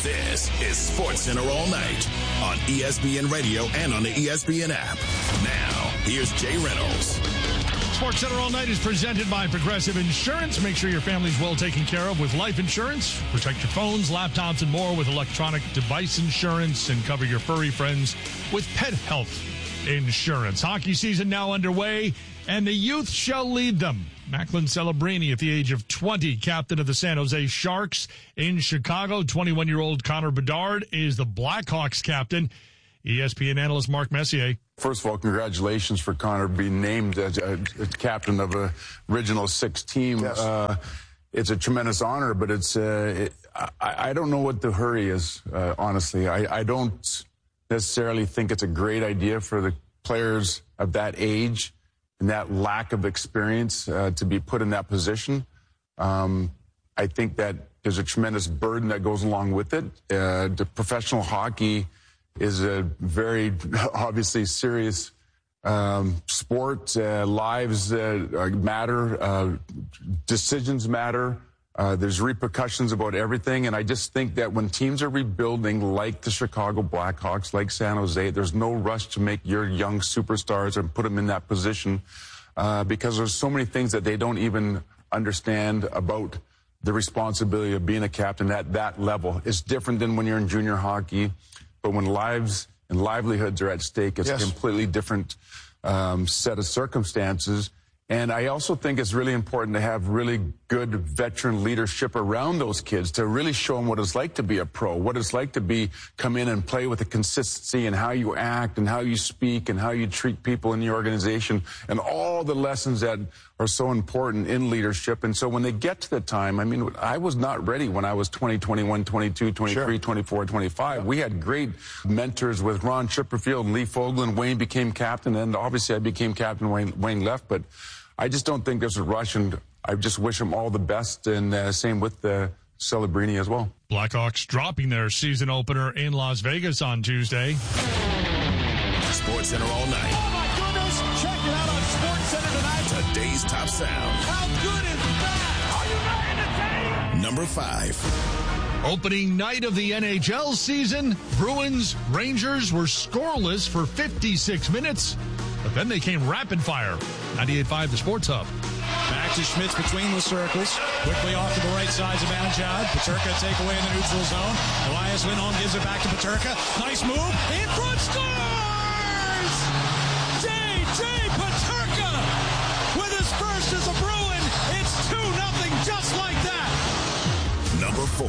This is SportsCenter All Night on ESPN Radio and on the ESPN app. Now, here's Jay Reynolds. SportsCenter All Night is presented by Progressive Insurance. Make sure your family's well taken care of with life insurance. Protect your phones, laptops, and more with electronic device insurance, and cover your furry friends with pet health insurance. Hockey season now underway, and the youth shall lead them. Macklin Celebrini, at the age of 20, captain of the San Jose Sharks in Chicago. 21-year-old Connor Bedard is the Blackhawks captain. ESPN analyst Mark Messier. First of all, congratulations for Connor being named as captain of a original six team. Yes. It's a tremendous honor, but I don't know what the hurry is, honestly. I don't necessarily think it's a great idea for the players of that age and that lack of experience to be put in that position. I think that there's a tremendous burden that goes along with it. The professional hockey is a very obviously serious sport. Lives matter. Decisions matter. There's repercussions about everything. And I just think that when teams are rebuilding like the Chicago Blackhawks, like San Jose, there's no rush to make your young superstars and put them in that position because there's so many things that they don't even understand about the responsibility of being a captain at that level. It's different than when you're in junior hockey. But when lives and livelihoods are at stake, it's a completely different set of circumstances. And I also think it's really important to have really good veteran leadership around those kids to really show them what it's like to be a pro, what it's like to come in and play with a consistency and how you act and how you speak and how you treat people in the organization and all the lessons that are so important in leadership. And so when they get to the time, I mean, I was not ready when I was 20, 21, 22, 23, 24, 25. Yeah. We had great mentors with Ron Chipperfield and Lee Fogland. Wayne became captain, and obviously I became captain when Wayne left, but I just don't think there's a rush, and I just wish them all the best, and same with Celebrini as well. Blackhawks dropping their season opener in Las Vegas on Tuesday. SportsCenter All Night. Oh, my goodness. Check it out on SportsCenter tonight. Today's top sound. How good is that? Are you ready to take? Number 5. Opening night of the NHL season, Bruins Rangers were scoreless for 56 minutes. But then they came rapid fire. 98.5 The Sports Hub. Back to Schmitz between the circles. Quickly off to the right side of Manjad. Peterka take away in the neutral zone. Elias Lindholm gives it back to Peterka. Nice move. In front, scores! J.J. Peterka with his first as a Bruin. It's 2-0 just like that. Number 4.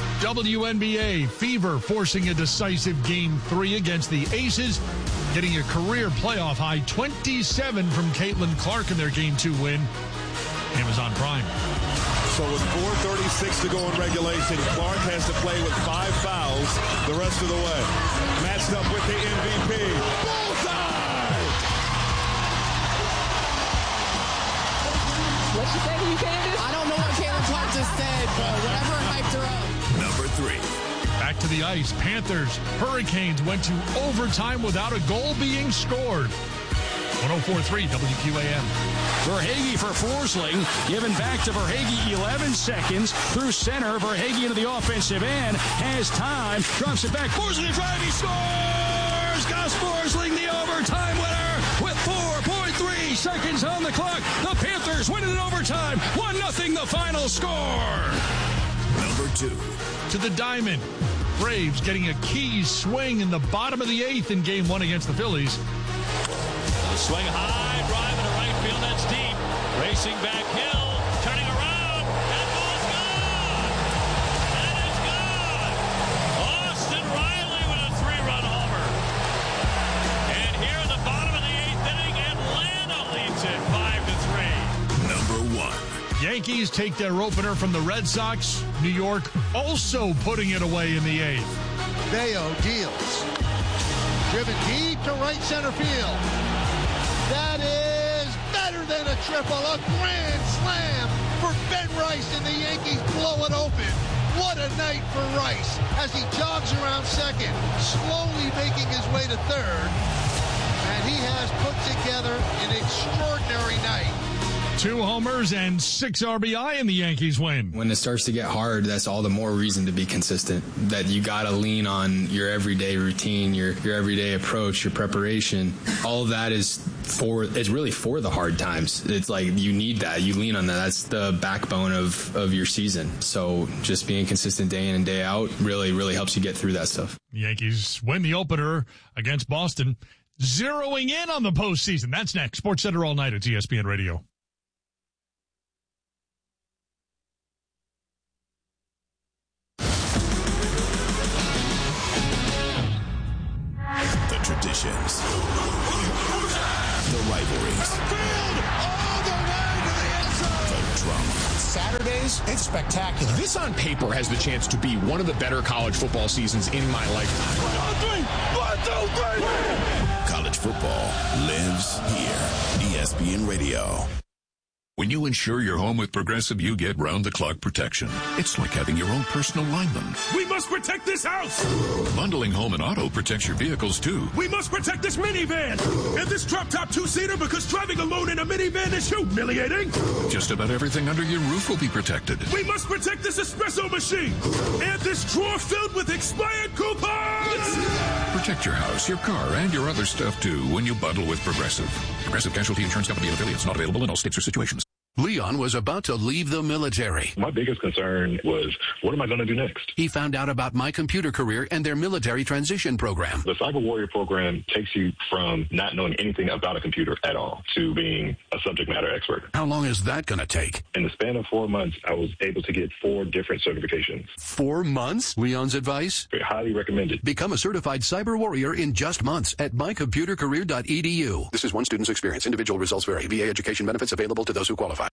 WNBA Fever forcing a decisive Game 3 against the Aces, getting a career playoff high 27 from Caitlin Clark in their Game 2 win. Amazon Prime. So with 4:36 to go in regulation, Clark has to play with 5 fouls the rest of the way. Matched up with the MVP. Bullseye! What you say to you, Candace? I don't know what Caitlin Clark just said, but whatever hyped her up. Number 3. Back to the ice. Panthers, Hurricanes went to overtime without a goal being scored. 104.3 WQAM. Verhaeghe for Forsling. Given back to Verhaeghe, 11 seconds. Through center, Verhaeghe into the offensive end. Has time. Drops it back. Forsling driving. Scores! Gus Forsling, the overtime winner. With 4.3 seconds on the clock. The Panthers win it in overtime. 1-0 the final score. Number 2. To the diamond. Braves getting a key swing in the bottom of the 8th in Game 1 against the Phillies. Swing high, drive into right field, that's deep. Racing back Hill, turning around, and ball's gone! And it's gone! Austin Riley with a 3-run homer. And here in the bottom of the 8th inning, Atlanta leads it 5-3. Number 1. Yankees take their opener from the Red Sox. New York also putting it away in the 8th. Bayo deals. Driven deep to right center field. That is better than a triple. A grand slam for Ben Rice, and the Yankees blow it open. What a night for Rice as he jogs around second, slowly making his way to third. And he has put together an extraordinary night. 2 homers and 6 RBI, and the Yankees win. When it starts to get hard, that's all the more reason to be consistent. That you got to lean on your everyday routine, your everyday approach, your preparation. All of that is really for the hard times. It's like you need that. You lean on that. That's the backbone of your season. So just being consistent day in and day out really, really helps you get through that stuff. The Yankees win the opener against Boston, zeroing in on the postseason. That's next. Sports Center all night at ESPN Radio. The traditions, the rivalries, the drama. Saturdays, it's spectacular. This on paper has the chance to be one of the better college football seasons in my lifetime. 1, 2, 3. College football lives here. ESPN Radio. When you insure your home with Progressive, you get round-the-clock protection. It's like having your own personal lineman. We must protect this house! Bundling home and auto protects your vehicles, too. We must protect this minivan! And this drop-top 2-seater, because driving alone in a minivan is humiliating! Just about everything under your roof will be protected. We must protect this espresso machine! And this drawer filled with expired coupons! Protect your house, your car, and your other stuff, too, when you bundle with Progressive. Progressive Casualty Insurance Company and affiliates. Not available in all states or situations. Leon was about to leave the military. My biggest concern was, what am I going to do next? He found out about My Computer Career and their military transition program. The Cyber Warrior program takes you from not knowing anything about a computer at all to being a subject matter expert. How long is that going to take? In the span of 4 months, I was able to get 4 different certifications. 4 months? Leon's advice? Highly recommended. Become a certified cyber warrior in just months at mycomputercareer.edu. This is one student's experience. Individual results vary. VA education benefits available to those who qualify.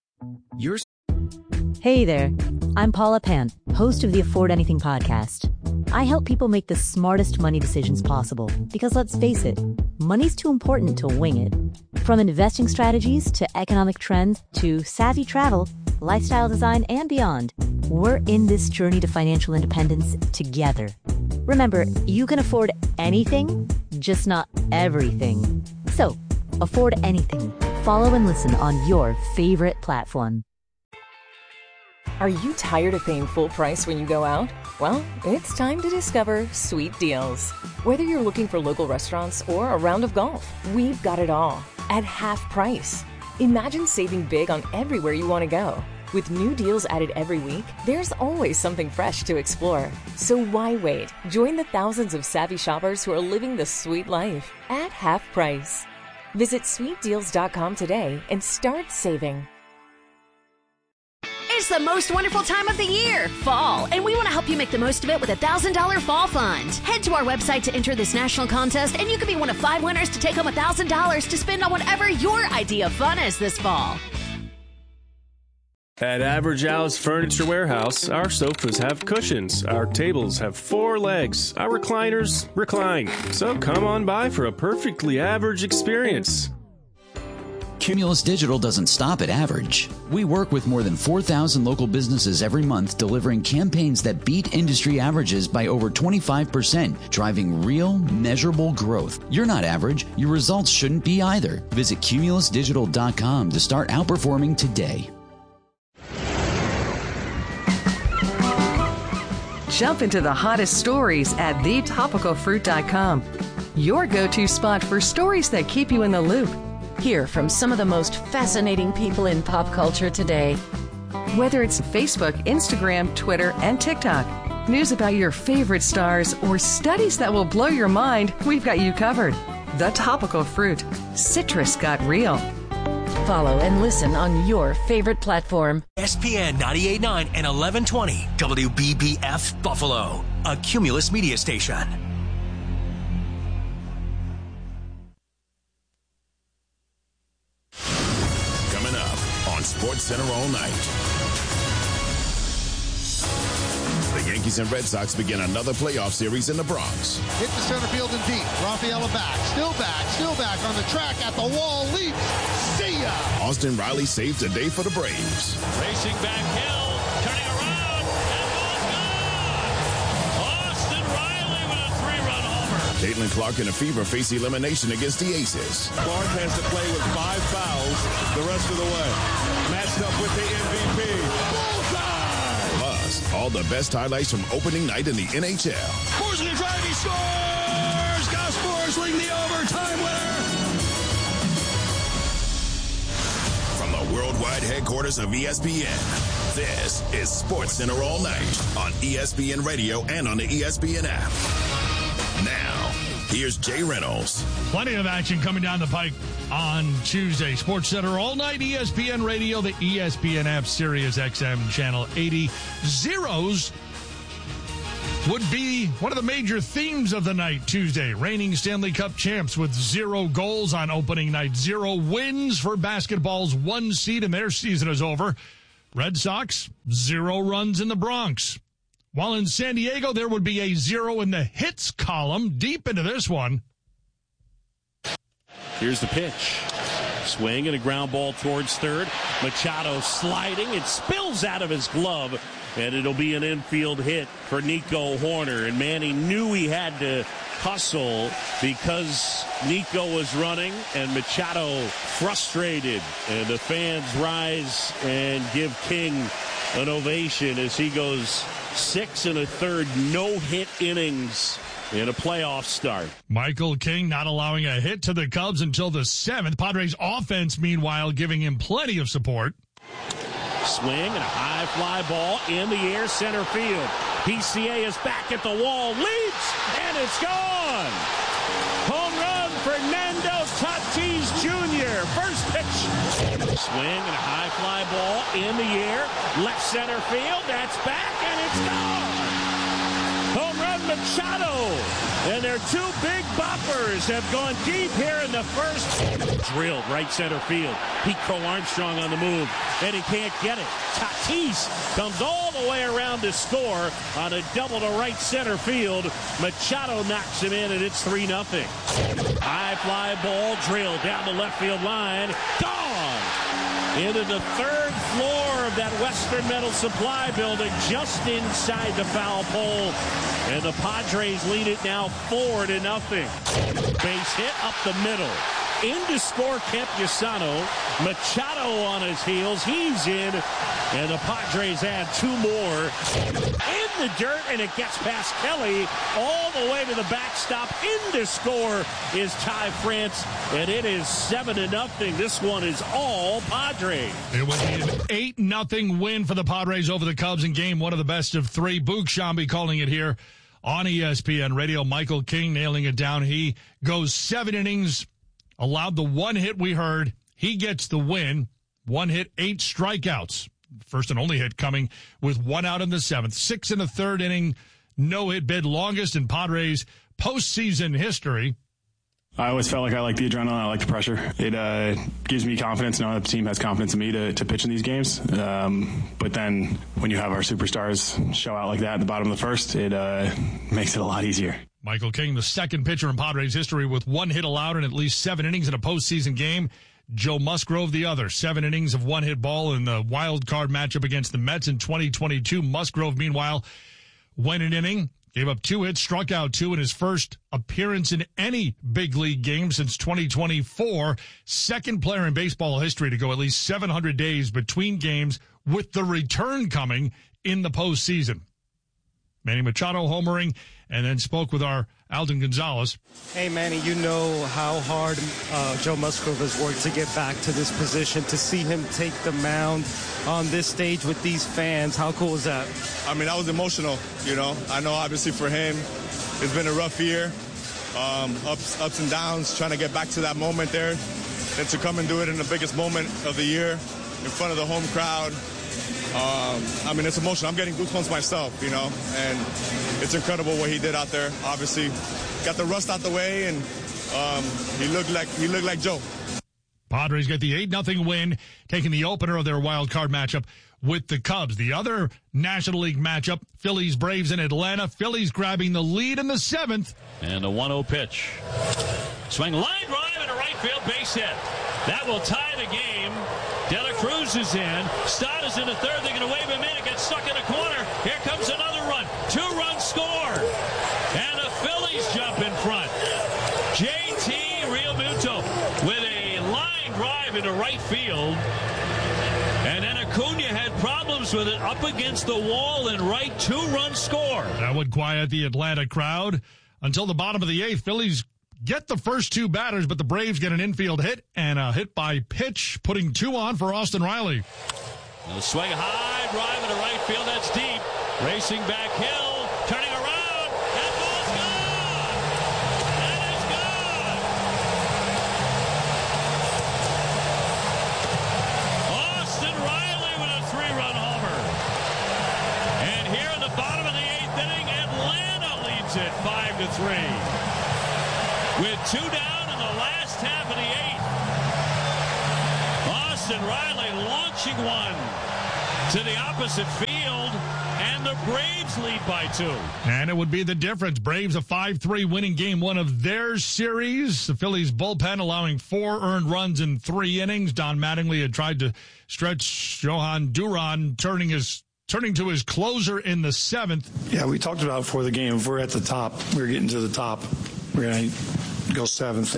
Hey there, I'm Paula Pant, host of the Afford Anything podcast. I help people make the smartest money decisions possible because, let's face it, money's too important to wing it. From investing strategies to economic trends to savvy travel, lifestyle design, and beyond, we're in this journey to financial independence together. Remember, you can afford anything, just not everything. So, afford anything. Follow and listen on your favorite platform. Are you tired of paying full price when you go out? Well, it's time to discover Sweet Deals. Whether you're looking for local restaurants or a round of golf, we've got it all at half price. Imagine saving big on everywhere you want to go. With new deals added every week, there's always something fresh to explore. So why wait? Join the thousands of savvy shoppers who are living the sweet life at half price. Visit sweetdeals.com today and start saving. It's the most wonderful time of the year, fall, and we want to help you make the most of it with a $1,000 fall fund. Head to our website to enter this national contest, and you could be one of 5 winners to take home $1,000 to spend on whatever your idea of fun is this fall. At Average Al's Furniture Warehouse, our sofas have cushions, our tables have 4 legs, our recliners recline. So come on by for a perfectly average experience. Cumulus Digital doesn't stop at average. We work with more than 4,000 local businesses every month, delivering campaigns that beat industry averages by over 25%, driving real, measurable growth. You're not average. Your results shouldn't be either. Visit cumulusdigital.com to start outperforming today. Jump into the hottest stories at thetopicalfruit.com. Your go-to spot for stories that keep you in the loop. Hear from some of the most fascinating people in pop culture today. Whether it's Facebook, Instagram, Twitter, and TikTok, news about your favorite stars, or studies that will blow your mind, we've got you covered. The Topical Fruit. Citrus got real. Follow and listen on your favorite platform. ESPN 98.9 and 1120 WBBF Buffalo, a Cumulus media station. Coming up on Sports Center all night. The Yankees and Red Sox begin another playoff series in the Bronx. Hit the center field and deep. Rafaela back, still on the track, at the wall, leaps. See ya! Austin Riley saves the day for the Braves. Racing back Hill, turning around, and ball's gone! Austin Riley with a 3-run homer. Caitlin Clark and Afiva face elimination against the Aces. Clark has to play with 5 fouls the rest of the way. Matched up with the MVP. Bullseye! Plus, all the best highlights from opening night in the NHL. Forsling drive, he scores! Gus Forsling, the overtime winner! From the worldwide headquarters of ESPN, this is SportsCenter All Night on ESPN Radio and on the ESPN app. Now, here's Jay Reynolds. Plenty of action coming down the pike on Tuesday. SportsCenter All Night, ESPN Radio, the ESPN app, Sirius XM Channel 80. Zeros would be one of the major themes of the night Tuesday. Reigning Stanley Cup champs with 0 goals on opening night. 0 wins for basketball's 1 seed, and their season is over. Red Sox, 0 runs in the Bronx. While in San Diego, there would be a 0 in the hits column. Deep into this one. Here's the pitch. Swing and a ground ball towards third. Machado sliding. It spills out of his glove, and it'll be an infield hit for Nico Hoerner. And Manny knew he had to hustle because Nico was running and Machado frustrated. And the fans rise and give King an ovation as he goes 6 1/3 no-hit innings in a playoff start. Michael King not allowing a hit to the Cubs until the 7th. Padres offense, meanwhile, giving him plenty of support. Swing and a high fly ball in the air, center field. PCA is back at the wall, leaps, and it's gone. Home run, Fernando Tatis Jr. First pitch. Swing and a high fly ball in the air, left center field. That's back, and it's gone. Home run, Machado. And their 2 big boppers have gone deep here in the first. Drilled right center field. Pete Crow Armstrong on the move, and he can't get it. Tatis comes all the way around to score on a double to right center field. Machado knocks him in, and it's 3-0. High fly ball drilled down the left field line. Gone! Into the 3rd floor of that Western Metal Supply building, just inside the foul pole. And the Padres lead it now 4-0. Base hit up the middle. In to score Kemp Yasano. Machado on his heels. He's in. And the Padres add 2 more. In the dirt, and it gets past Kelly all the way to the backstop. In to score is Ty France. And it is 7-0. This one is all Padres. It was an 8-0 win for the Padres over the Cubs in game 1 of the best of 3. Boog Shambi calling it here on ESPN Radio. Michael King nailing it down. He goes 7 innings, allowed the 1 hit we heard. He gets the win. 1 hit, 8 strikeouts. First and only hit coming with 1 out in the 7th. 6 1/3 inning, no-hit bid, longest in Padres postseason history. I always felt like I like the adrenaline. I like the pressure. It gives me confidence knowing that the team has confidence in me to pitch in these games. But then when you have our superstars show out like that at the bottom of the first, it makes it a lot easier. Michael King, the second pitcher in Padres history with 1 hit allowed in at least 7 innings in a postseason game. Joe Musgrove, the other. 7 innings of 1-hit ball in the wild card matchup against the Mets in 2022. Musgrove, meanwhile, went an inning, gave up 2 hits, struck out 2 in his first appearance in any big league game since 2024. Second player in baseball history to go at least 700 days between games, with the return coming in the postseason. Manny Machado homering, and then spoke with our Alden Gonzalez. Hey, Manny, you know how hard Joe Musgrove has worked to get back to this position. To see him take the mound on this stage with these fans, how cool is that? I mean, that was emotional, you know. I know, obviously, for him, it's been a rough year. Ups and downs, trying to get back to that moment there. And to come and do it in the biggest moment of the year in front of the home crowd. I mean, it's emotional. I'm getting goosebumps myself, you know, and it's incredible what he did out there. Obviously, got the rust out the way, and he looked like Joe. Padres get the 8-0 win, taking the opener of their wild card matchup with the Cubs. The other National League matchup, Phillies-Braves in Atlanta. Phillies grabbing the lead in the 7th. And a 1-0 pitch. Swing, line drive, and a right field base hit. That will tie the game. De La Cruz is in. Stott is in the 3rd. They're going to wave him in. It gets stuck in a corner. Here comes another run. 2-run score. And the Phillies jump in front. field. And then Acuna had problems with it up against the wall and right, 2-run score. That would quiet the Atlanta crowd until the bottom of the 8th. Phillies get the first 2 batters, but the Braves get an infield hit and a hit by pitch, putting 2 on for Austin Riley. The swing high, drive into right field. That's deep. Racing back Hill, turning around. That ball's gone. That is gone. Austin Riley with a 3-run homer. And here in the bottom of the 8th inning, Atlanta leads it 5-3. With 2 down in the last half of the 8th. Austin Riley launching one to the opposite field, and the Braves lead by 2. And it would be the difference. Braves a 5-3 winning game 1 of their series. The Phillies bullpen allowing 4 earned runs in 3 innings. Don Mattingly had tried to stretch Johan Duran, turning to his closer in the 7th. Yeah, we talked about before the game, if we're at the top, we're getting to the top. We're going to go 7th,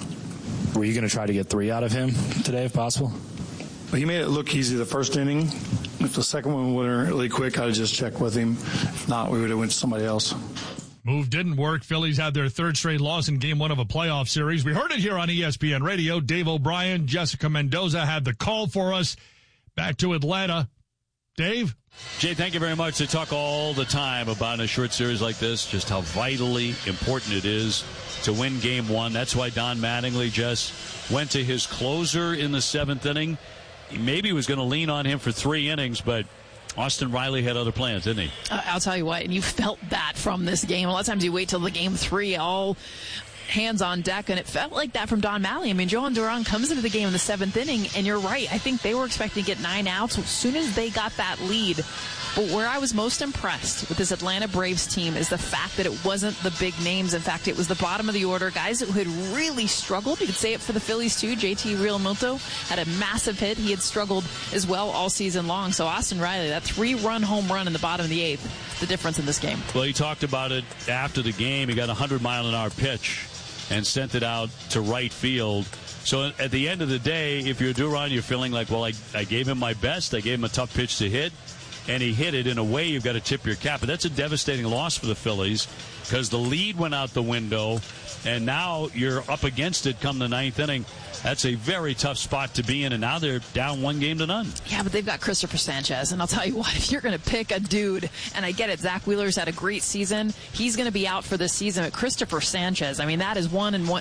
8th. Were you going to try to get 3 out of him today if possible? Well, he made it look easy the first inning. If the second one went really quick, I'd have just checked with him. If not, we would have went to somebody else. Move didn't work. Phillies had their 3rd straight loss in game 1 of a playoff series. We heard it here on ESPN Radio. Dave O'Brien, Jessica Mendoza had the call for us. Back to Atlanta. Dave? Jay, thank you very much. They talk all the time about in a short series like this, just how vitally important it is to win game 1. That's why Don Mattingly just went to his closer in the 7th inning. He maybe was going to lean on him for 3 innings, but Austin Riley had other plans, didn't he? I'll tell you what, and you felt that from this game. A lot of times you wait till the game 3, all hands on deck, and it felt like that from Don Mattingly. I mean, Johan Duran comes into the game in the 7th inning, and you're right. I think they were expecting to get 9 outs as soon as they got that lead. But where I was most impressed with this Atlanta Braves team is the fact that it wasn't the big names. In fact, it was the bottom of the order, guys who had really struggled. You could say it for the Phillies, too. JT Realmuto had a massive hit. He had struggled as well all season long. So Austin Riley, that 3-run home run in the bottom of the 8th, the difference in this game. Well, he talked about it after the game. He got a 100-mile-an-hour pitch and sent it out to right field. So at the end of the day, if you're Duran, you're feeling like, well, I gave him my best. I gave him a tough pitch to hit, and he hit it. In a way, you've got to tip your cap. But that's a devastating loss for the Phillies because the lead went out the window, and now you're up against it come the 9th inning. That's a very tough spot to be in, and now they're down 1-0. Yeah, but they've got Christopher Sanchez, and I'll tell you what, if you're going to pick a dude, and I get it, Zach Wheeler's had a great season, he's going to be out for this season, but Christopher Sanchez, I mean, that is 1A and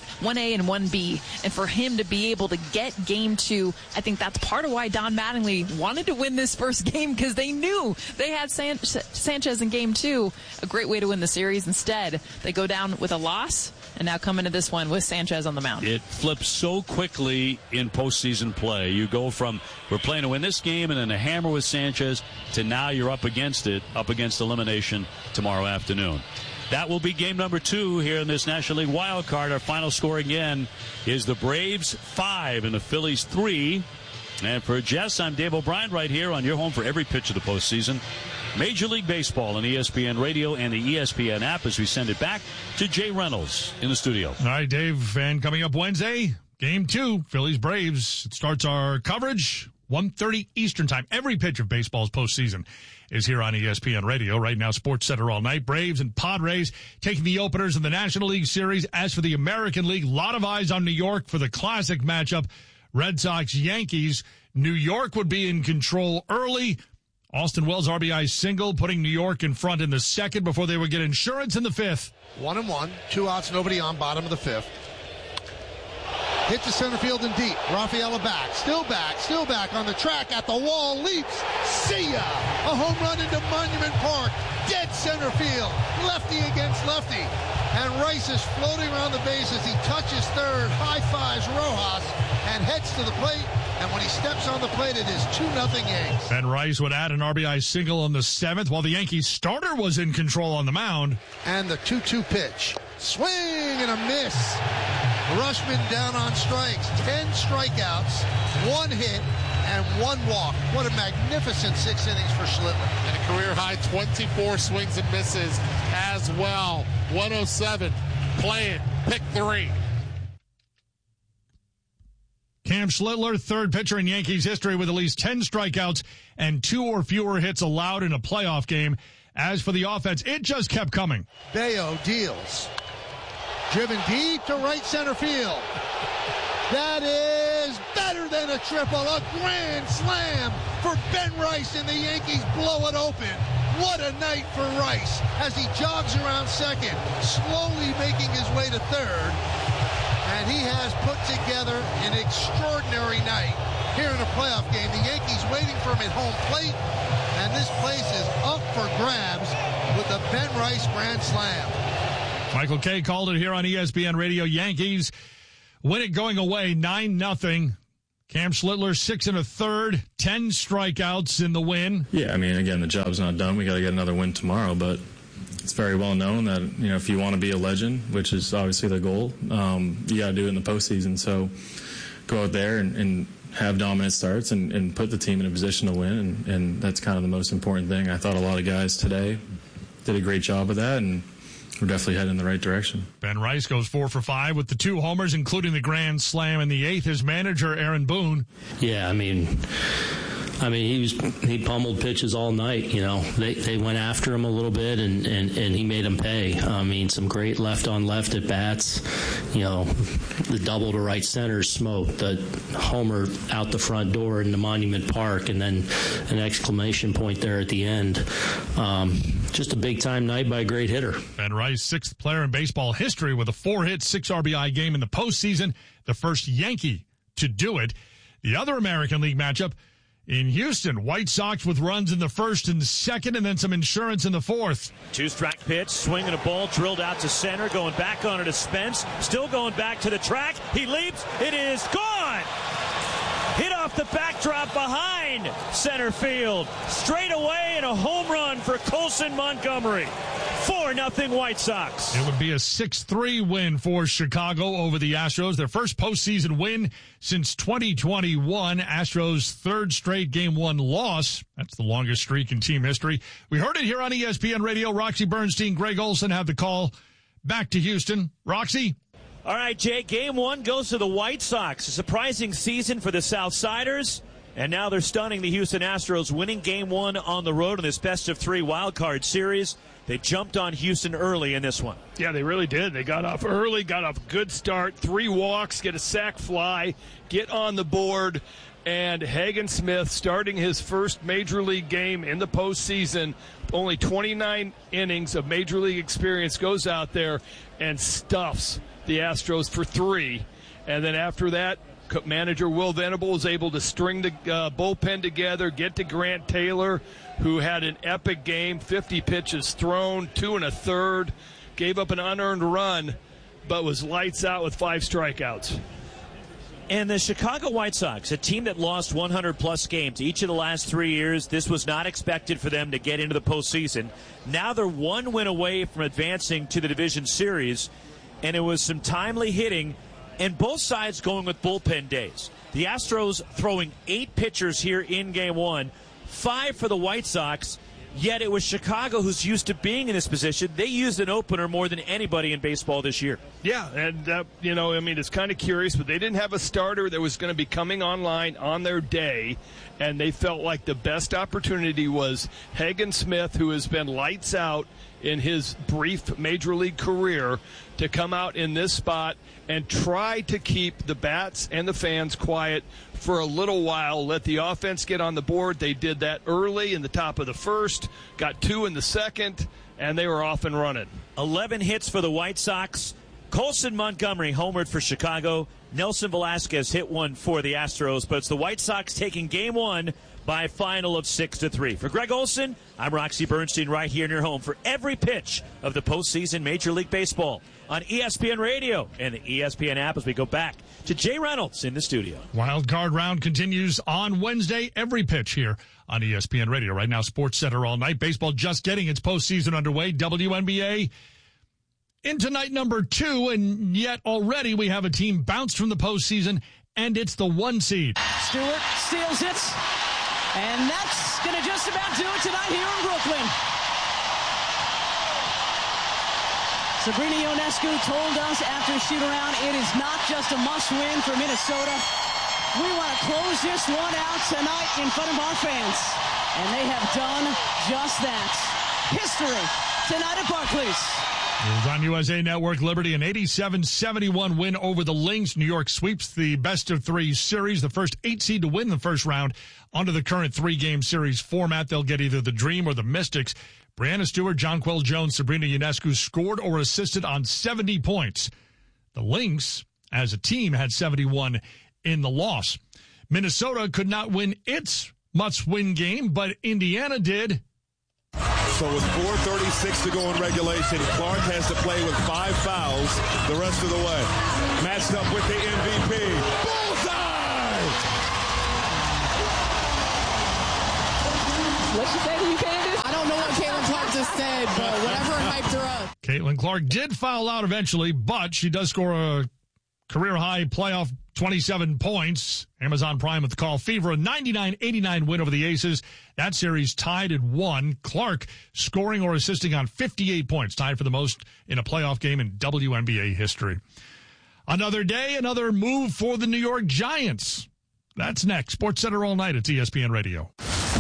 1B, and for him to be able to get game 2, I think that's part of why Don Mattingly wanted to win this first game, because they knew they had Sanchez in game 2, a great way to win the series. Instead, they go down with a loss, and now come into this one with Sanchez on the mound. It flips so quickly in postseason play. You go from we're playing to win this game and then a hammer with Sanchez to now you're up against elimination tomorrow afternoon. That will be game number 2 here in this National League wild card. Our final score again is the Braves 5 and the Phillies 3. And for Jess, I'm Dave O'Brien right here on your home for every pitch of the postseason. Major League Baseball on ESPN Radio and the ESPN app as we send it back to Jay Reynolds in the studio. All right, Dave, and coming up Wednesday, game 2, Phillies-Braves. It starts our coverage, 1:30 Eastern Time. Every pitch of baseball's postseason is here on ESPN Radio. Right now, Sports Center all night. Braves and Padres taking the openers in the National League Series. As for the American League, a lot of eyes on New York for the classic matchup, Red Sox-Yankees. New York would be in control early. Austin Wells RBI single, putting New York in front in the 2nd before they would get insurance in the 5th. 1-1, 2 outs, nobody on, bottom of the 5th. Hit to center field and deep. Rafaela back, still back on the track, at the wall, leaps. See ya! A home run into Monument Park. Dead center field. Lefty against lefty. And Rice is floating around the bases. He touches third, high-fives Rojas, and heads to the plate. And when he steps on the plate, it is 2-0 Yanks. Ben Rice would add an RBI single on the 7th while the Yankees starter was in control on the mound. And the 2-2 pitch. Swing and a miss. Rushman down on strikes. 10 strikeouts, 1 hit, and 1 walk. What a magnificent 6 innings for Schlitman. And a career-high 24 swings and misses as well. 107. Play it. Pick 3. Cam Schlittler, third pitcher in Yankees history with at least 10 strikeouts and 2 or fewer hits allowed in a playoff game. As for the offense, it just kept coming. Bayo deals. Driven deep to right center field. That is better than a triple. A grand slam for Ben Rice, and the Yankees blow it open. What a night for Rice as he jogs around second, slowly making his way to third. And he has put together an extraordinary night here in a playoff game. The Yankees waiting for him at home plate, and this place is up for grabs with the Ben Rice grand slam. Michael Kay called it here on ESPN Radio. Yankees win it going away 9-0. Cam Schlittler 6 1/3, 10 strikeouts in the win. Yeah, I mean, again, the job's not done. We got to get another win tomorrow, but it's very well known that, if you want to be a legend, which is obviously the goal, you got to do it in the postseason. So go out there and have dominant starts and put the team in a position to win, and that's kind of the most important thing. I thought a lot of guys today did a great job of that, and we're definitely heading in the right direction. Ben Rice goes 4 for 5 with the 2 homers, including the grand slam in the 8th. His manager, Aaron Boone. Yeah, I mean, he pummeled pitches all night. They went after him a little bit, and he made them pay. I mean, some great left on left at bats. The double to right center smoked, the homer out the front door in the Monument Park, and then an exclamation point there at the end. Just a big time night by a great hitter. Ben Rice, 6th player in baseball history with a 4-hit, 6 RBI game in the postseason, the first Yankee to do it. The other American League matchup in Houston, White Sox with runs in the first and second, and then some insurance in the 4th. 2-strike pitch, swinging a ball, drilled out to center, going back on it to Spence, still going back to the track. He leaps, it is gone! Hit off the backdrop behind center field. Straight away and a home run for Colson Montgomery. 4-0 White Sox. It would be a 6-3 win for Chicago over the Astros. Their first postseason win since 2021. Astros' 3rd straight Game 1 loss. That's the longest streak in team history. We heard it here on ESPN Radio. Roxy Bernstein, Greg Olson have the call back to Houston. Roxy? All right, Jay, Game 1 goes to the White Sox. A surprising season for the Southsiders. And now they're stunning the Houston Astros, winning Game 1 on the road in this best-of-3 wildcard series. They jumped on Houston early in this one. Yeah, they really did. They got off early, got off a good start, 3 walks, get a sac fly, get on the board, and Hagen Smith, starting his first Major League game in the postseason, only 29 innings of Major League experience, goes out there and stuffs the Astros for 3. And then after that, manager Will Venable was able to string the bullpen together, get to Grant Taylor, who had an epic game, 50 pitches thrown, 2 1/3, gave up an unearned run, but was lights out with 5 strikeouts. And the Chicago White Sox, a team that lost 100-plus games each of the last 3 years, this was not expected for them to get into the postseason. Now they're 1 win away from advancing to the division series, and it was some timely hitting, and both sides going with bullpen days. The Astros throwing 8 pitchers here in Game 1, 5 for the White Sox, yet it was Chicago who's used to being in this position. They used an opener more than anybody in baseball this year. Yeah, and, it's kind of curious, but they didn't have a starter that was going to be coming online on their day, and they felt like the best opportunity was Hagen Smith, who has been lights out in his brief Major League career, to come out in this spot and try to keep the bats and the fans quiet for a little while, let the offense get on the board. They did that early in the top of the first, got 2 in the second, and they were off and running. 11 hits for the White Sox. Colson Montgomery homered for Chicago. Nelson Velasquez hit one for the Astros, but it's the White Sox taking Game 1 by a final of 6-3. For Greg Olson, I'm Roxy Bernstein right here in your home for every pitch of the postseason Major League Baseball on ESPN Radio and the ESPN app as we go back to Jay Reynolds in the studio. Wild card round continues on Wednesday. Every pitch here on ESPN Radio. Right now, Sports Center all night. Baseball just getting its postseason underway. WNBA into night number 2, and yet already we have a team bounced from the postseason, and it's the 1 seed. Stewart steals it, and that's going to just about do it tonight here in Brooklyn. Sabrina Ionescu told us after the shoot-around, it is not just a must-win for Minnesota. We want to close this one out tonight in front of our fans. And they have done just that. History tonight at Barclays. It was on USA Network. Liberty, an 87-71 win over the Lynx. New York sweeps the best-of-3 series, the first 8 seed to win the first round under the current 3-game series format. They'll get either the Dream or the Mystics. Brianna Stewart, Jonquel Jones, Sabrina Ionescu scored or assisted on 70 points. The Lynx, as a team, had 71 in the loss. Minnesota could not win its must-win game, but Indiana did. So with 4:36 to go in regulation, Clark has to play with 5 fouls the rest of the way. Matched up with the MVP. Bullseye! What you say to you, Candace? I don't know what Caitlin Clark just said, but whatever hyped her up. Caitlin Clark did foul out eventually, but she does score a career-high playoff 27 points. Amazon Prime with the call. Fever, a 99-89 win over the Aces. That series tied at 1. Clark scoring or assisting on 58 points, tied for the most in a playoff game in WNBA history. Another day, another move for the New York Giants. That's next. Sports Center all night at ESPN Radio.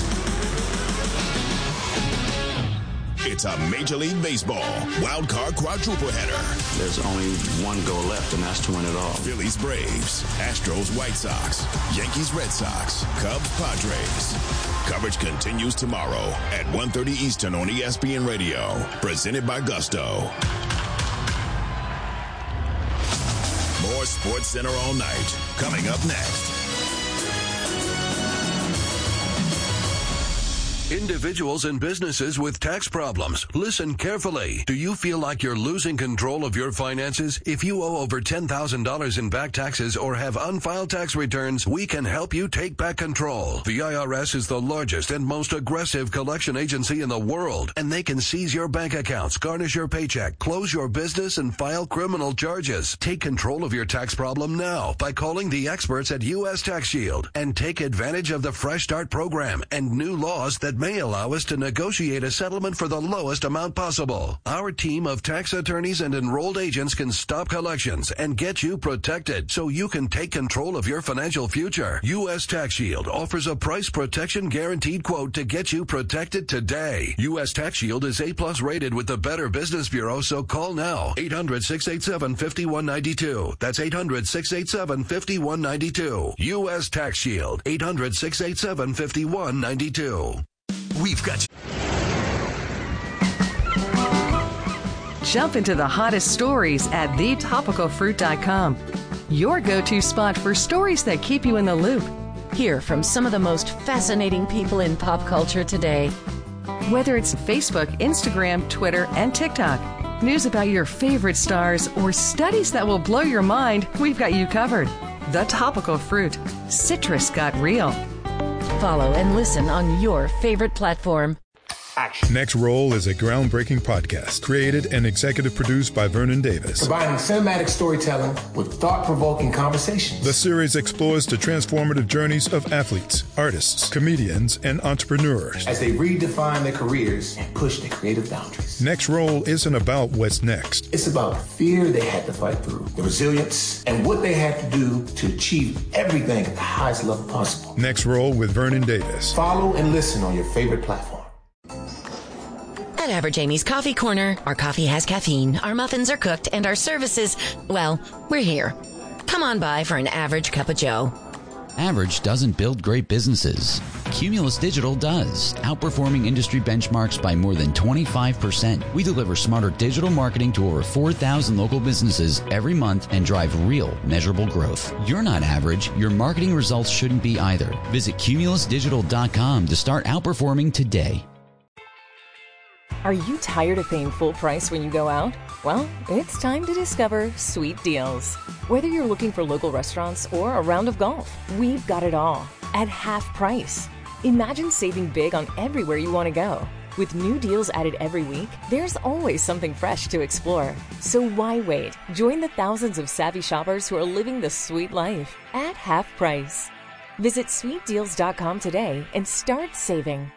It's a Major League Baseball wild card quadruple header. There's only one goal left, and that's to win it all. Phillies, Braves, Astros, White Sox, Yankees, Red Sox, Cubs, Padres. Coverage continues tomorrow at 1:30 Eastern on ESPN Radio. Presented by Gusto. More Sports Center all night. Coming up next. Individuals and businesses with tax problems. Listen carefully. Do you feel like you're losing control of your finances? If you owe over $10,000 in back taxes or have unfiled tax returns, we can help you take back control. The IRS is the largest and most aggressive collection agency in the world, and they can seize your bank accounts, garnish your paycheck, close your business, and file criminal charges. Take control of your tax problem now by calling the experts at U.S. Tax Shield and take advantage of the Fresh Start program and new laws that may allow us to negotiate a settlement for the lowest amount possible. Our team of tax attorneys and enrolled agents can stop collections and get you protected so you can take control of your financial future. U.S. Tax Shield offers a price protection guaranteed quote to get you protected today. U.S. Tax Shield is A+ rated with the Better Business Bureau, so call now. 800-687-5192. That's 800-687-5192. U.S. Tax Shield. 800-687-5192. We've got you. Jump into the hottest stories at thetopicalfruit.com. Your go-to spot for stories that keep you in the loop. Hear from some of the most fascinating people in pop culture today. Whether it's Facebook, Instagram, Twitter, and TikTok, news about your favorite stars, or studies that will blow your mind, we've got you covered. The Topical Fruit. Citrus got real. Follow and listen on your favorite platform. Next Roll is a groundbreaking podcast created and executive produced by Vernon Davis. Combining cinematic storytelling with thought-provoking conversations. The series explores the transformative journeys of athletes, artists, comedians, and entrepreneurs as they redefine their careers and push their creative boundaries. Next Roll isn't about what's next. It's about the fear they had to fight through, the resilience, and what they had to do to achieve everything at the highest level possible. Next Roll with Vernon Davis. Follow and listen on your favorite platform. At Average Amy's Coffee Corner, our coffee has caffeine, our muffins are cooked, and our services, well, we're here. Come on by for an average cup of joe. Average doesn't build great businesses. Cumulus Digital does, outperforming industry benchmarks by more than 25%. We deliver smarter digital marketing to over 4,000 local businesses every month and drive real, measurable growth. You're not average. Your marketing results shouldn't be either. Visit cumulusdigital.com to start outperforming today. Are you tired of paying full price when you go out? Well, it's time to discover Sweet Deals. Whether you're looking for local restaurants or a round of golf, we've got it all at half price. Imagine saving big on everywhere you want to go. With new deals added every week, there's always something fresh to explore. So why wait? Join the thousands of savvy shoppers who are living the sweet life at half price. Visit sweetdeals.com today and start saving.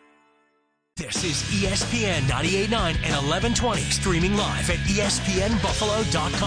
This is ESPN 98.9 and 1120, streaming live at ESPNBuffalo.com.